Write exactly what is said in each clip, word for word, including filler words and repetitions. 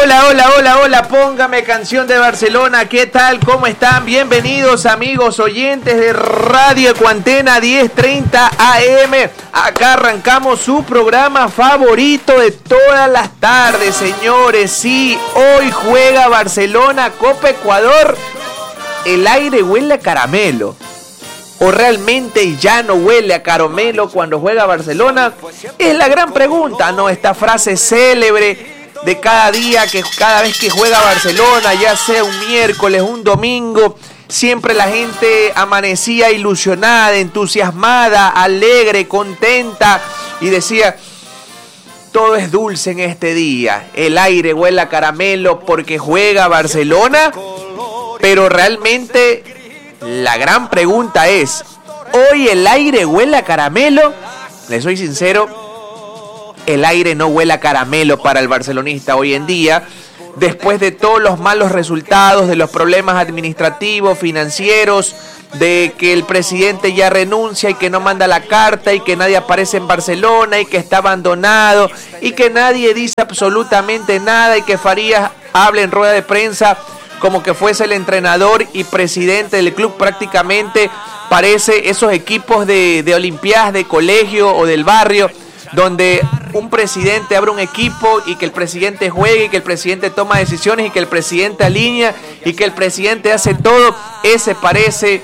hola, hola, hola, hola, póngame canción de Barcelona. ¿Qué tal? ¿Cómo están? Bienvenidos, amigos oyentes de Radio Ecuantena diez treinta A M. Acá arrancamos su programa favorito de todas las tardes, señores. Sí, hoy juega Barcelona, Copa Ecuador. El aire huele a caramelo. ¿O realmente ya no huele a caramelo cuando juega Barcelona? Es la gran pregunta, ¿no? Esta frase célebre de cada día, que cada vez que juega Barcelona, ya sea un miércoles, un domingo, siempre la gente amanecía ilusionada, entusiasmada, alegre, contenta y decía: todo es dulce en este día, el aire huele a caramelo porque juega Barcelona. Pero realmente la gran pregunta es: ¿hoy el aire huele a caramelo? Les soy sincero, el aire no huele a caramelo para el barcelonista hoy en día, después de todos los malos resultados, de los problemas administrativos, financieros, de que el presidente ya renuncia y que no manda la carta y que nadie aparece en Barcelona y que está abandonado y que nadie dice absolutamente nada y que Farías hable en rueda de prensa como que fuese el entrenador y presidente del club. Prácticamente parece esos equipos de, de olimpiadas de colegio o del barrio, donde un presidente abre un equipo y que el presidente juegue y que el presidente toma decisiones y que el presidente alinea y que el presidente hace todo. Ese parece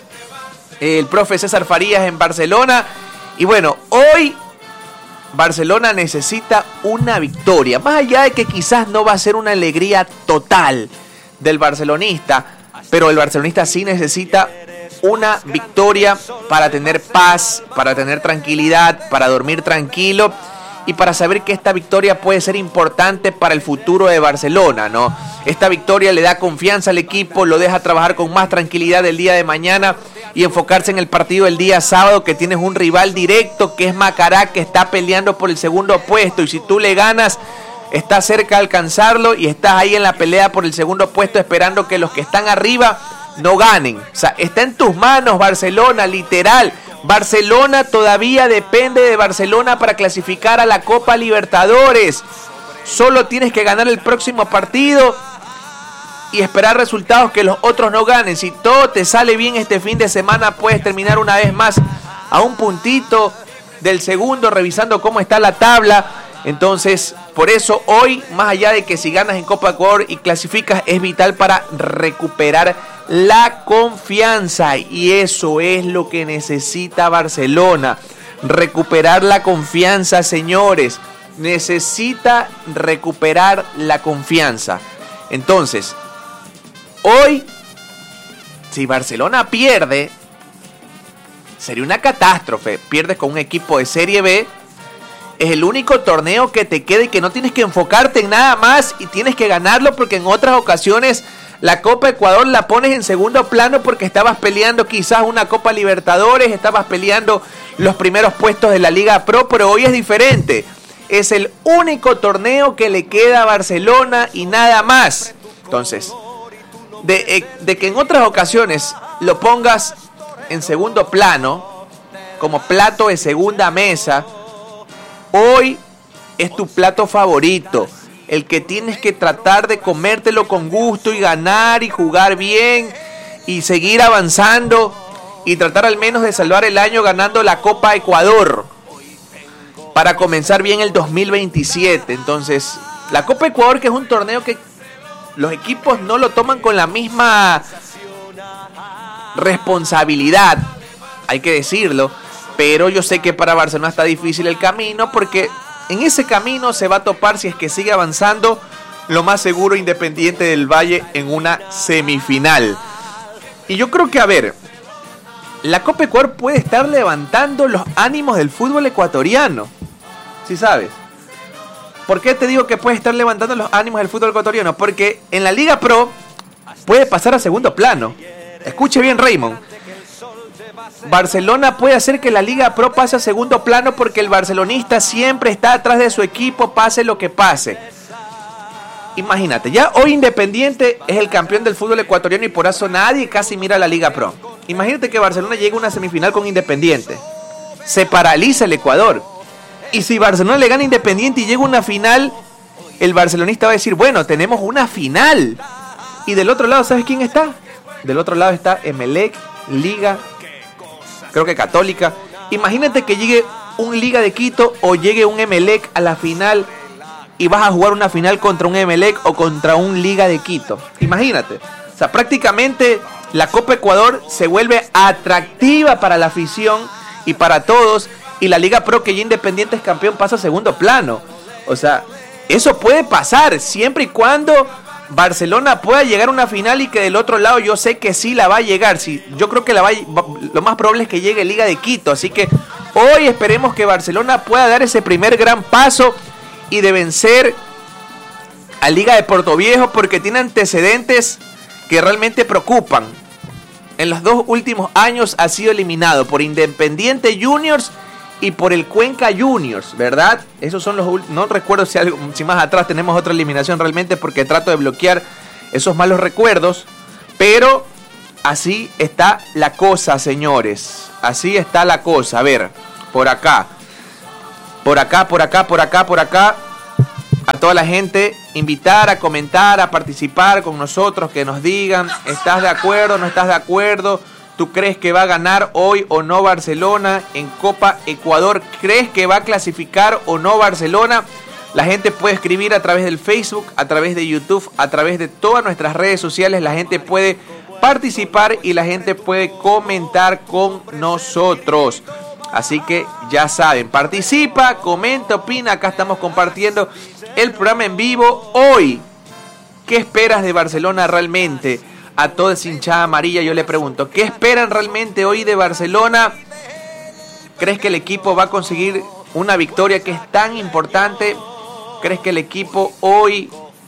el profe César Farías en Barcelona. Y bueno, hoy Barcelona necesita una victoria, más allá de que quizás no va a ser una alegría total del barcelonista, pero el barcelonista sí necesita una victoria para tener paz, para tener tranquilidad, para dormir tranquilo y para saber que esta victoria puede ser importante para el futuro de Barcelona, ¿no? Esta victoria le da confianza al equipo, lo deja trabajar con más tranquilidad el día de mañana y enfocarse en el partido del día sábado, que tienes un rival directo que es Macará, que está peleando por el segundo puesto, y si tú le ganas, estás cerca de alcanzarlo y estás ahí en la pelea por el segundo puesto, esperando que los que están arriba no ganen. O sea, está en tus manos Barcelona, literal. Barcelona todavía depende de Barcelona para clasificar a la Copa Libertadores. Solo tienes que ganar el próximo partido y esperar resultados que los otros no ganen. Si todo te sale bien este fin de semana, puedes terminar una vez más a un puntito del segundo, revisando cómo está la tabla. Entonces, por eso hoy, más allá de que si ganas en Copa Ecuador y clasificas, es vital para recuperar la confianza. Y eso es lo que necesita Barcelona. Recuperar la confianza, señores. Necesita recuperar la confianza. Entonces, hoy, si Barcelona pierde, sería una catástrofe. Pierdes con un equipo de Serie B. Es el único torneo que te queda y que no tienes que enfocarte en nada más y tienes que ganarlo, porque en otras ocasiones la Copa Ecuador la pones en segundo plano porque estabas peleando quizás una Copa Libertadores, estabas peleando los primeros puestos de la Liga Pro, pero hoy es diferente. Es el único torneo que le queda a Barcelona y nada más. Entonces, de, de que en otras ocasiones lo pongas en segundo plano, como plato de segunda mesa, hoy es tu plato favorito, el que tienes que tratar de comértelo con gusto y ganar y jugar bien y seguir avanzando y tratar al menos de salvar el año ganando la Copa Ecuador para comenzar bien el dos mil veintisiete. Entonces, la Copa Ecuador, que es un torneo que los equipos no lo toman con la misma responsabilidad, hay que decirlo. Pero yo sé que para Barcelona está difícil el camino, porque en ese camino se va a topar, si es que sigue avanzando, lo más seguro, Independiente del Valle en una semifinal. Y yo creo que, a ver, la Copa Ecuador puede estar levantando los ánimos del fútbol ecuatoriano. ¿Sí sabes? ¿Por qué te digo que puede estar levantando los ánimos del fútbol ecuatoriano? Porque en la Liga Pro puede pasar a segundo plano. Escuche bien, Raymond. Barcelona puede hacer que la Liga Pro pase a segundo plano porque el barcelonista siempre está atrás de su equipo, pase lo que pase. Imagínate, ya hoy Independiente es el campeón del fútbol ecuatoriano y por eso nadie casi mira la Liga Pro. Imagínate que Barcelona llegue a una semifinal con Independiente. Se paraliza el Ecuador. Y si Barcelona le gana a Independiente y llega a una final, el barcelonista va a decir, bueno, tenemos una final. Y del otro lado, ¿sabes quién está? Del otro lado está Emelec, Liga, creo que Católica. Imagínate que llegue un Liga de Quito o llegue un Emelec a la final y vas a jugar una final contra un Emelec o contra un Liga de Quito. Imagínate. O sea, prácticamente la Copa Ecuador se vuelve atractiva para la afición y para todos, y la Liga Pro, que ya Independiente es campeón, pasa a segundo plano. O sea, eso puede pasar siempre y cuando Barcelona pueda llegar a una final, y que del otro lado yo sé que sí la va a llegar. Sí, yo creo que la va, lo más probable es que llegue Liga de Quito. Así que hoy esperemos que Barcelona pueda dar ese primer gran paso y de vencer a Liga de Portoviejo, porque tiene antecedentes que realmente preocupan. En los dos últimos años ha sido eliminado por Independiente Juniors y por el Cuenca Juniors, ¿verdad? Esos son los... No recuerdo si, algo, si más atrás tenemos otra eliminación realmente, porque trato de bloquear esos malos recuerdos. Pero así está la cosa, señores. Así está la cosa. A ver, por acá. Por acá, por acá, por acá, por acá. A toda la gente, invitar a comentar, a participar con nosotros, que nos digan, ¿estás de acuerdo, no estás de acuerdo? ¿Tú crees que va a ganar hoy o no Barcelona en Copa Ecuador? ¿Crees que va a clasificar o no Barcelona? La gente puede escribir a través del Facebook, a través de YouTube, a través de todas nuestras redes sociales. La gente puede participar y la gente puede comentar con nosotros. Así que ya saben, participa, comenta, opina. Acá estamos compartiendo el programa en vivo. Hoy, ¿qué esperas de Barcelona realmente? A toda esa hinchada amarilla yo le pregunto, ¿qué esperan realmente hoy de Barcelona? ¿Crees que el equipo va a conseguir una victoria que es tan importante? ¿Crees que el equipo hoy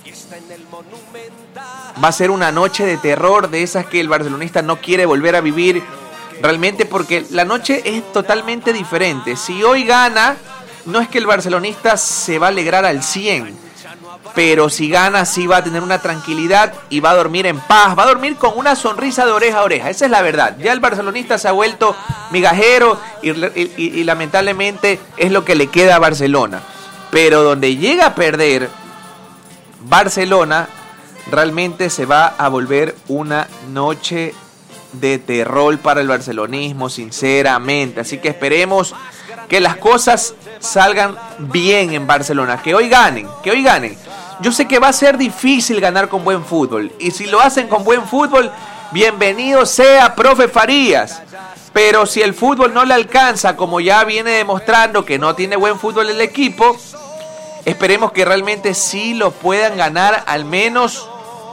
va a ser una noche de terror, de esas que el barcelonista no quiere volver a vivir realmente? Porque la noche es totalmente diferente. Si hoy gana, no es que el barcelonista se va a alegrar al cien, pero si gana sí va a tener una tranquilidad y va a dormir en paz, va a dormir con una sonrisa de oreja a oreja. Esa es la verdad. Ya el barcelonista se ha vuelto migajero y, y, y, y lamentablemente es lo que le queda a Barcelona. Pero donde llega a perder Barcelona, realmente se va a volver una noche de terror para el barcelonismo, sinceramente. Así que esperemos que las cosas salgan bien en Barcelona, que hoy ganen, que hoy ganen. Yo sé que va a ser difícil ganar con buen fútbol, y si lo hacen con buen fútbol, bienvenido sea, profe Farías. Pero si el fútbol no le alcanza, como ya viene demostrando que no tiene buen fútbol el equipo, esperemos que realmente sí lo puedan ganar, al menos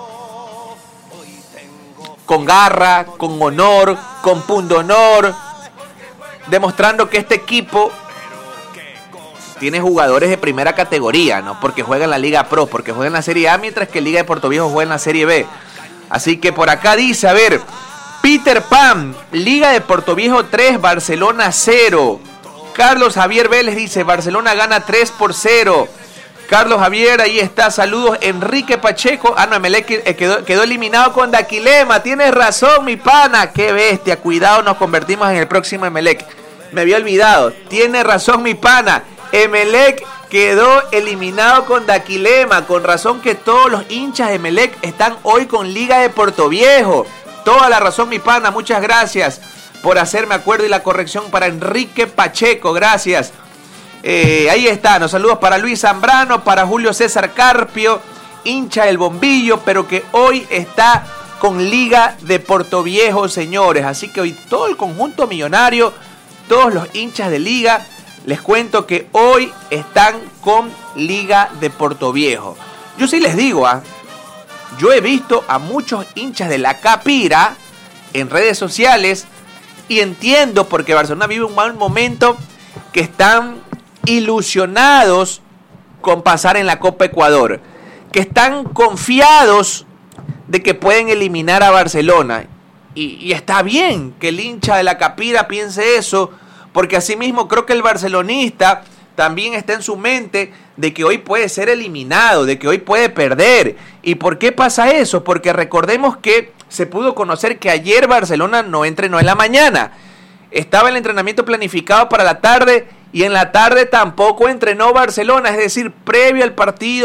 con garra, con honor, con pundonor, demostrando que este equipo tiene jugadores de primera categoría, ¿no? Porque juega en la Liga Pro, porque juega en la Serie A, mientras que Liga de Portoviejo juega en la Serie B. Así que por acá dice, a ver, Peter Pan, Liga de Portoviejo tres, Barcelona cero. Carlos Javier Vélez dice, Barcelona gana tres por cero. Carlos Javier, ahí está, saludos. Enrique Pacheco, ah no, Emelec quedó, quedó eliminado con Daquilema, tienes razón mi pana, qué bestia, cuidado, nos convertimos en el próximo Emelec, me había olvidado, tiene razón mi pana, Emelec quedó eliminado con Daquilema, con razón que todos los hinchas de Emelec están hoy con Liga de Portoviejo, toda la razón mi pana, muchas gracias por hacerme acuerdo y la corrección para Enrique Pacheco, gracias. Eh, ahí está, los saludos para Luis Zambrano, para Julio César Carpio, hincha del Bombillo, pero que hoy está con Liga de Portoviejo, señores. Así que hoy todo el conjunto millonario, todos los hinchas de Liga, les cuento que hoy están con Liga de Portoviejo. Yo sí les digo, ¿ah? Yo he visto a muchos hinchas de la Capira en redes sociales y entiendo porque Barcelona vive un mal momento, que están ilusionados con pasar en la Copa Ecuador, que están confiados de que pueden eliminar a Barcelona, y, y está bien que el hincha de la Capira piense eso, porque asimismo creo que el barcelonista también está en su mente de que hoy puede ser eliminado, de que hoy puede perder. ¿Y por qué pasa eso? Porque recordemos que se pudo conocer que ayer Barcelona no entrenó en la mañana, estaba el entrenamiento planificado para la tarde, y en la tarde tampoco entrenó Barcelona, es decir, previo al partido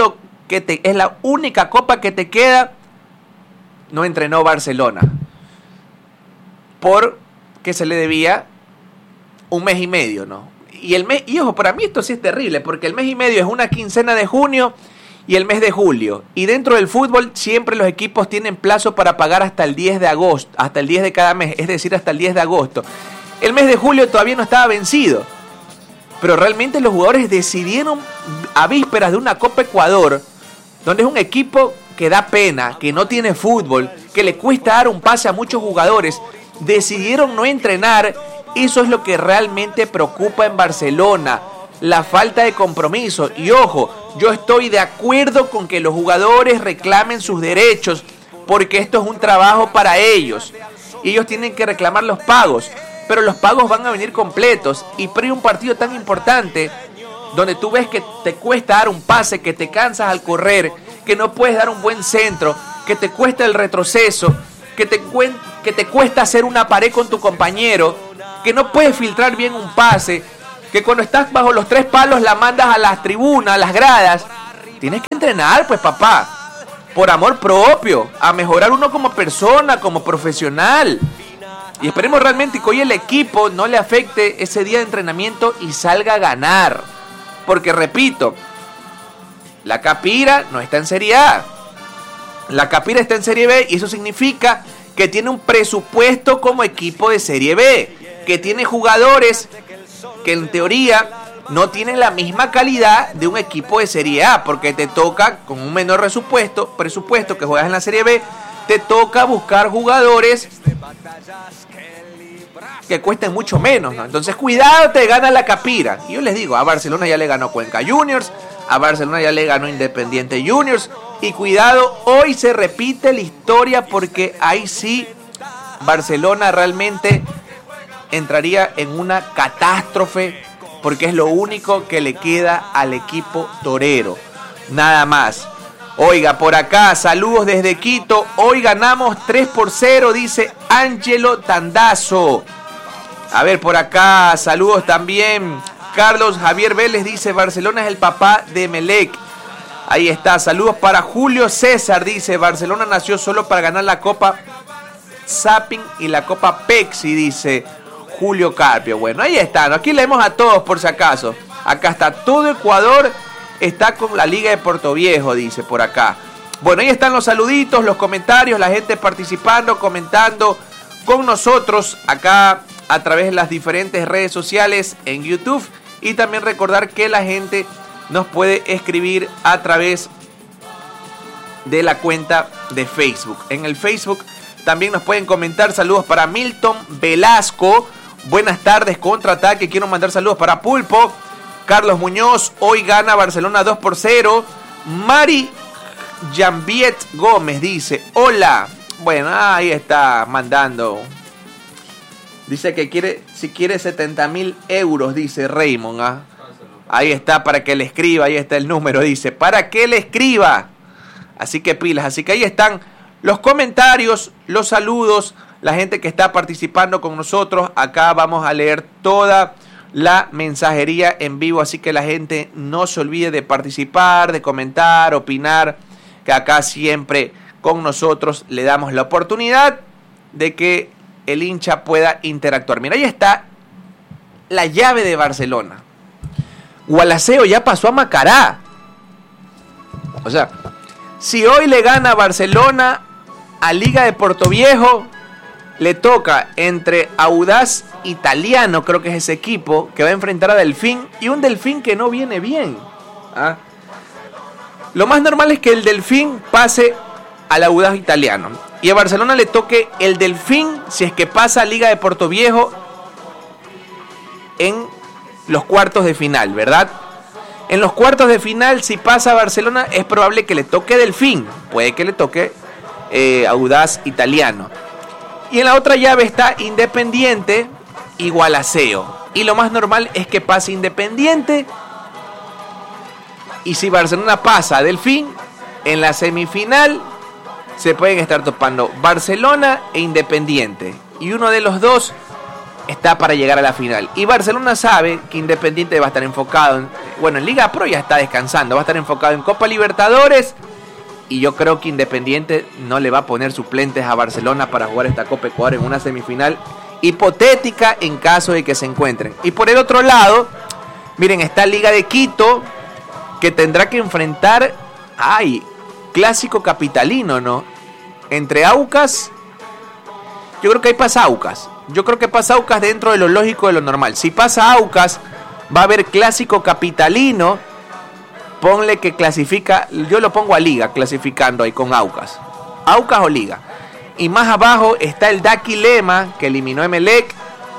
que te, es la única copa que te queda, no entrenó Barcelona. Porque se le debía un mes y medio, ¿no? Y el mes, y ojo, para mí esto sí es terrible, porque el mes y medio es una quincena de junio y el mes de julio. Y dentro del fútbol siempre los equipos tienen plazo para pagar hasta el diez de agosto, hasta el diez de cada mes, es decir, hasta el diez de agosto. El mes de julio todavía no estaba vencido. Pero realmente los jugadores decidieron a vísperas de una Copa Ecuador, donde es un equipo que da pena, que no tiene fútbol, que le cuesta dar un pase a muchos jugadores, decidieron no entrenar. Eso es lo que realmente preocupa en Barcelona, la falta de compromiso. Y ojo, yo estoy de acuerdo con que los jugadores reclamen sus derechos, porque esto es un trabajo para ellos. Ellos tienen que reclamar los pagos, pero los pagos van a venir completos. Y pre un partido tan importante, donde tú ves que te cuesta dar un pase, que te cansas al correr, que no puedes dar un buen centro, que te cuesta el retroceso, que te, que te cuesta hacer una pared con tu compañero, que no puedes filtrar bien un pase, que cuando estás bajo los tres palos la mandas a las tribunas, a las gradas. Tienes que entrenar, pues, papá, por amor propio, a mejorar uno como persona, como profesional. Y esperemos realmente que hoy el equipo no le afecte ese día de entrenamiento y salga a ganar. Porque, repito, la Capira no está en Serie A. La Capira está en Serie B y eso significa que tiene un presupuesto como equipo de Serie B, que tiene jugadores que en teoría no tienen la misma calidad de un equipo de Serie A, porque te toca con un menor presupuesto, presupuesto que juegas en la Serie B, te toca buscar jugadores que cuesten mucho menos, ¿no? Entonces, cuidado, te gana la Capira. Y yo les digo, a Barcelona ya le ganó Cuenca Juniors, a Barcelona ya le ganó Independiente Juniors, y cuidado, hoy se repite la historia, porque ahí sí Barcelona realmente entraría en una catástrofe, porque es lo único que le queda al equipo torero, nada más. Oiga, por acá, saludos desde Quito. Hoy ganamos tres por cero, dice Ángelo Tandazo. A ver, por acá, saludos también. Carlos Javier Vélez dice, Barcelona es el papá de Melec. Ahí está, saludos para Julio César, dice, Barcelona nació solo para ganar la Copa Zapping y la Copa Pexi, dice Julio Carpio. Bueno, ahí está, aquí leemos a todos por si acaso. Acá está todo Ecuador. Está con la Liga de Portoviejo, dice por acá. Bueno, ahí están los saluditos, los comentarios, la gente participando, comentando con nosotros acá a través de las diferentes redes sociales en YouTube. Y también recordar que la gente nos puede escribir a través de la cuenta de Facebook. En el Facebook también nos pueden comentar. Saludos para Milton Velasco. Buenas tardes, contraataque. Quiero mandar saludos para Pulpo. Carlos Muñoz, hoy gana Barcelona dos por cero. Mari Jambiet Gómez dice, hola. Bueno, ahí está mandando. Dice que quiere, si quiere setenta mil euros, dice Raymond. ¿ah? Ahí está, para que le escriba, ahí está el número, dice, para que le escriba. Así que pilas, así que ahí están los comentarios, los saludos, la gente que está participando con nosotros. Acá vamos a leer toda la mensajería en vivo, así que la gente no se olvide de participar, de comentar, opinar, que acá siempre con nosotros le damos la oportunidad de que el hincha pueda interactuar. Mira, ahí está la llave de Barcelona. Gualaceo ya pasó a Macará. O sea, si hoy le gana Barcelona a Liga de Portoviejo, le toca entre Audaz Italiano, creo que es ese equipo, que va a enfrentar a Delfín, y un Delfín que no viene bien. ¿Ah? Lo más normal es que el Delfín pase al Audaz Italiano, y a Barcelona le toque el Delfín si es que pasa a Liga de Portoviejo en los cuartos de final, ¿verdad? En los cuartos de final, si pasa a Barcelona, es probable que le toque Delfín, puede que le toque eh, Audaz Italiano. Y en la otra llave está Independiente y Gualaceo. Y lo más normal es que pase Independiente. Y si Barcelona pasa a Delfín, en la semifinal se pueden estar topando Barcelona e Independiente. Y uno de los dos está para llegar a la final. Y Barcelona sabe que Independiente va a estar enfocado en, bueno, en Liga Pro ya está descansando, va a estar enfocado en Copa Libertadores. Y yo creo que Independiente no le va a poner suplentes a Barcelona para jugar esta Copa Ecuador en una semifinal hipotética en caso de que se encuentren. Y por el otro lado, miren, está Liga de Quito, que tendrá que enfrentar, ay, clásico capitalino, ¿no? Entre Aucas, yo creo que ahí pasa Aucas. Yo creo que pasa Aucas dentro de lo lógico, de lo normal. Si pasa Aucas, va a haber clásico capitalino. Ponle que clasifica, yo lo pongo a Liga clasificando ahí con Aucas. Aucas o Liga. Y más abajo está el Daquilema, que eliminó a Emelec.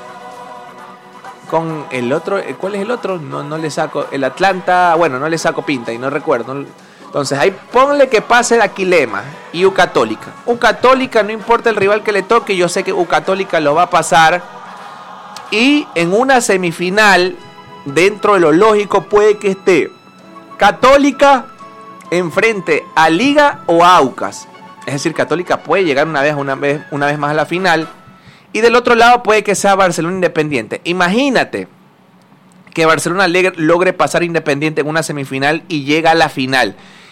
Con el otro, ¿cuál es el otro? No, no le saco, el Atlanta, bueno, no le saco pinta y no recuerdo. Entonces ahí ponle que pase Daquilema y U Católica. U Católica, no importa el rival que le toque, yo sé que U Católica lo va a pasar. Y en una semifinal, dentro de lo lógico, puede que esté Católica enfrente a Liga o a Aucas. Es decir, Católica puede llegar una vez, una vez, una vez más a la final. Y del otro lado puede que sea Barcelona Independiente. Imagínate que Barcelona logre pasar Independiente en una semifinal y llega a la final.